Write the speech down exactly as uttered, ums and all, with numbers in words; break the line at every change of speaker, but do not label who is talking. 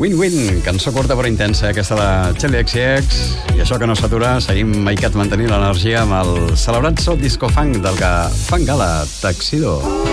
Win-Win, cançó curta però intensa, aquesta de Charli X C X. I això que no s'atura, seguim maicat mantenint l'energia amb el celebrat soul disco funk del que fan gala Tuxedo.